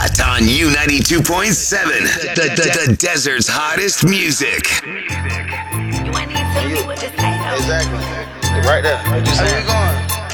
Hot on U92.7, the desert's hottest music. You ain't need to tell me what to say, though. Exactly. Right there. What you saying? How you going?